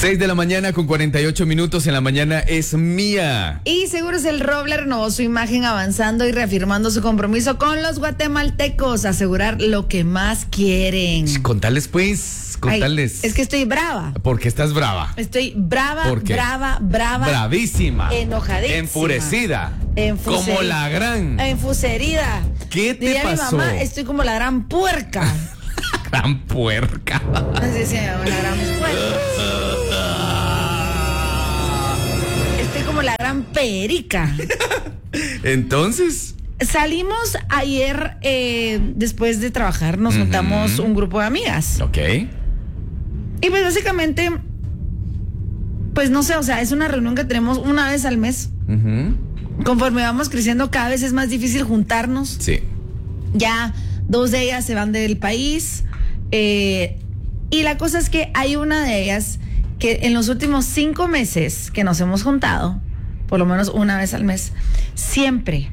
6 de la mañana con 48 minutos en la mañana es mía. Y Seguros El Roble renovó su imagen avanzando y reafirmando su compromiso con los guatemaltecos, asegurar lo que más quieren. Contales pues, contales. Ay, es que estoy brava. ¿Por qué estás brava? Estoy brava, ¿Por qué? brava. Bravísima. Enojadísima. Enfurecida. Como la gran. Enfucerida. ¿Qué te Diría pasó? mi mamá, estoy como la gran puerca. Gran puerca. Así se llama, la gran puerca. Estoy como la gran perica. Entonces. Salimos ayer, después de trabajar, nos juntamos un grupo de amigas. Ok. Y pues básicamente, pues no sé, o sea, es una reunión que tenemos una vez al mes. Conforme vamos creciendo, cada vez es más difícil juntarnos. Sí. Ya 2 de ellas se van del país. Y la cosa es que hay una de ellas que en los últimos 5 meses que nos hemos juntado, por lo menos una vez al mes, siempre,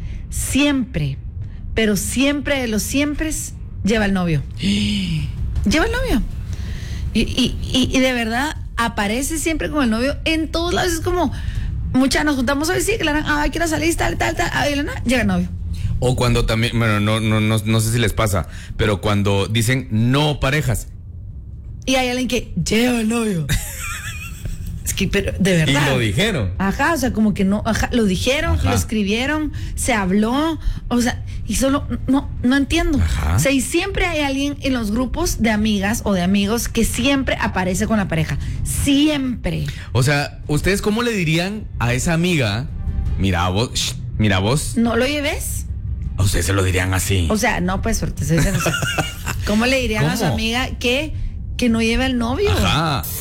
pero siempre de los siempre lleva el novio. Lleva el novio. Y de verdad aparece siempre con el novio en todos lados. Es como, muchas nos juntamos hoy, sí, claro, quiero salir, tal. Llega el novio. O cuando también, bueno, no sé si les pasa, pero cuando dicen no parejas. Y hay alguien que lleva el novio. Es que, pero de verdad. Y lo dijeron. Ajá, o sea, como que no, lo dijeron, Ajá. lo escribieron, se habló, o sea, y solo, no entiendo. Ajá. O sea, y siempre hay alguien en los grupos de amigas o de amigos que siempre aparece con la pareja. Siempre. O sea, ¿ustedes cómo le dirían a esa amiga? Mira vos. ¿No lo lleves? A ustedes se lo dirían así. O sea, no, pues suerte. ¿Cómo le dirían a su ¿Cómo? amiga que no lleva el novio? Ajá.